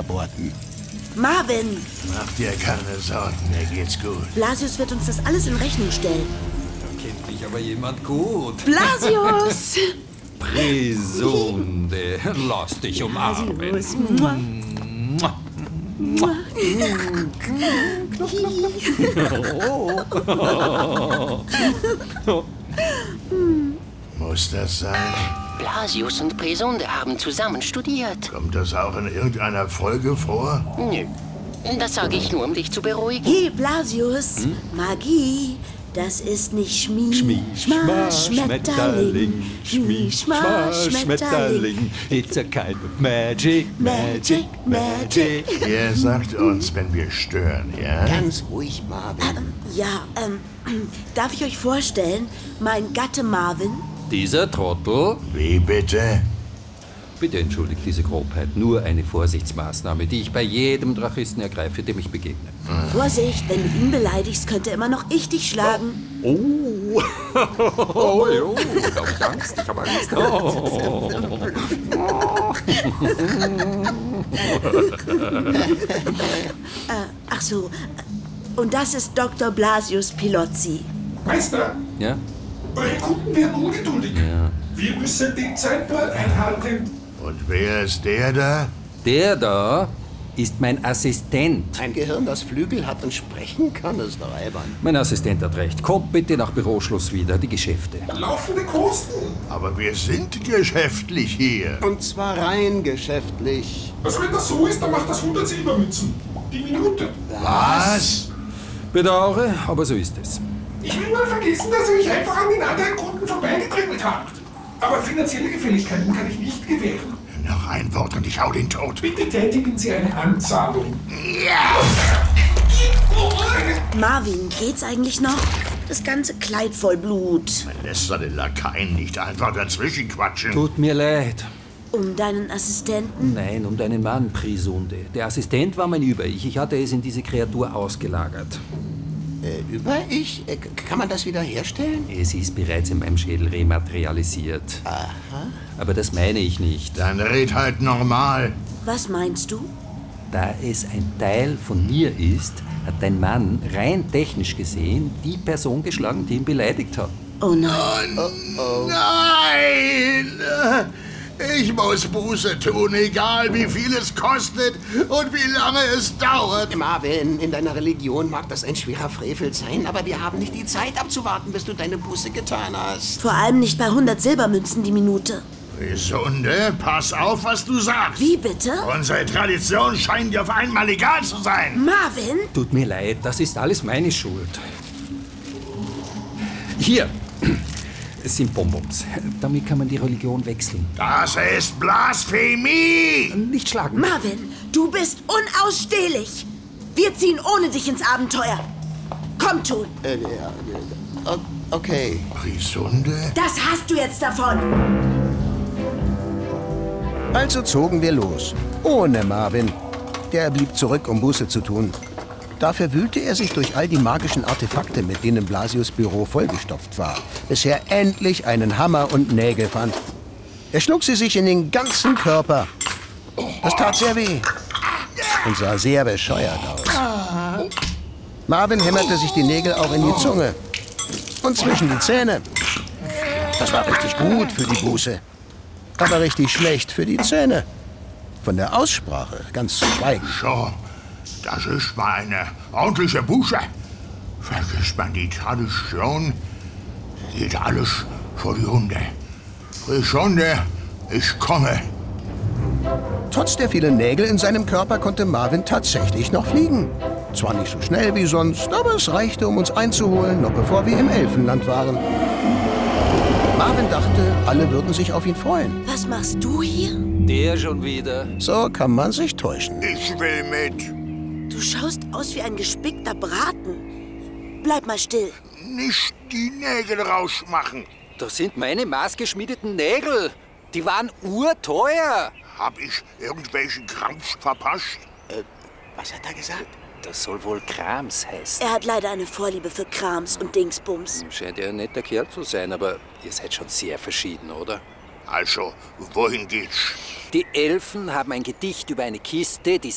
aborten. Marvin! Mach dir keine Sorgen, mir geht's gut. Blasius wird uns das alles in Rechnung stellen. Da kennt mich aber jemand gut. Blasius! Presunde, lass dich umarmen. Blasius. Mua. Mua. Muss das sein? Blasius und Presunde haben zusammen studiert. Kommt das auch in irgendeiner Folge vor? Nö, das sage ich nur, um dich zu beruhigen. Hey, Blasius! Magie! Das ist nicht Schmi, Schma, Schmetterling. Schmi, Schma, Schmetterling. It's a kind of magic, magic, magic. Ihr sagt uns, wenn wir stören, ja? Ganz ruhig, Marvin. Ja, darf ich euch vorstellen? Mein Gatte Marvin? Dieser Trottel. Wie bitte? Bitte entschuldigt diese Grobheit. Nur eine Vorsichtsmaßnahme, die ich bei jedem Drachisten ergreife, dem ich begegne. Vorsicht, wenn du ihn beleidigst, könnte immer noch ich dich schlagen. Oh, oh, da hab ich Angst. Ich habe Angst. Ach so, und das ist Dr. Blasius Pilozzi. Meister, Ja? eure Kunden werden ungeduldig. Ja. Wir müssen den Zeitplan einhalten. Und wer ist der da? Der da ist mein Assistent. Ein Gehirn, das Flügel hat und sprechen kann, ist doch albern. Mein Assistent hat recht. Kommt bitte nach Büroschluss wieder, die Geschäfte. Laufende Kosten. Aber wir sind geschäftlich hier. Und zwar rein geschäftlich. Also wenn das so ist, dann macht das 100 Silbermünzen. Die Minute. Was? Bedauere, aber so ist es. Ich will mal vergessen, dass ihr euch einfach an den anderen Kunden vorbeigedrängelt habt. Aber finanzielle Gefälligkeiten kann ich nicht gewähren. Noch ein Wort und ich hau den tot. Bitte tätigen Sie eine Anzahlung. Marvin, geht's eigentlich noch? Das ganze Kleid voll Blut. Man lässt seine Lakaien nicht einfach dazwischen quatschen. Tut mir leid. Um deinen Assistenten? Nein, um deinen Mann, Prisunde. Der Assistent war mein Über-Ich. Ich hatte es in diese Kreatur ausgelagert. Über-Ich? Kann man das wieder herstellen? Es ist bereits in meinem Schädel rematerialisiert. Aha. Aber das meine ich nicht. Dann red halt normal. Was meinst du? Da es ein Teil von mir ist, hat dein Mann rein technisch gesehen die Person geschlagen, die ihn beleidigt hat. Oh nein. Nein! Ich muss Buße tun, egal wie viel es kostet und wie lange es dauert. Marvin, in deiner Religion mag das ein schwerer Frevel sein, aber wir haben nicht die Zeit abzuwarten, bis du deine Buße getan hast. Vor allem nicht bei 100 Silbermünzen die Minute. Gesunde, pass auf, was du sagst. Wie bitte? Unsere Tradition scheint dir auf einmal egal zu sein. Marvin? Tut mir leid, das ist alles meine Schuld. Hier, es sind Bonbons. Damit kann man die Religion wechseln. Das ist Blasphemie! Nicht schlagen. Marvin, du bist unausstehlich. Wir ziehen ohne dich ins Abenteuer. Komm schon. Okay. Gesunde? Das hast du jetzt davon. Also zogen wir los. Ohne Marvin. Der blieb zurück, um Buße zu tun. Dafür wühlte er sich durch all die magischen Artefakte, mit denen Blasius' Büro vollgestopft war, bis er endlich einen Hammer und Nägel fand. Er schlug sie sich in den ganzen Körper. Das tat sehr weh und sah sehr bescheuert aus. Marvin hämmerte sich die Nägel auch in die Zunge und zwischen die Zähne. Das war richtig gut für die Buße, aber richtig schlecht für die Zähne. Von der Aussprache ganz zu schweigen. So, das ist mal eine ordentliche Buße. Vergisst man die Tradition, geht alles vor die Hunde. Gesunde, ich komme. Trotz der vielen Nägel in seinem Körper konnte Marvin tatsächlich noch fliegen. Zwar nicht so schnell wie sonst, aber es reichte, um uns einzuholen, noch bevor wir im Elfenland waren. Marvin dachte, alle würden sich auf ihn freuen. Was machst du hier? Der schon wieder. So kann man sich täuschen. Ich will mit. Du schaust aus wie ein gespickter Braten. Bleib mal still. Nicht die Nägel rausmachen. Das sind meine maßgeschmiedeten Nägel. Die waren urteuer. Hab ich irgendwelchen Krampf verpasst? Was hat er gesagt? Das soll wohl Krams heißen. Er hat leider eine Vorliebe für Krams und Dingsbums. Scheint ja ein netter Kerl zu sein, aber ihr seid schon sehr verschieden, oder? Also, wohin geht's? Die Elfen haben ein Gedicht über eine Kiste, die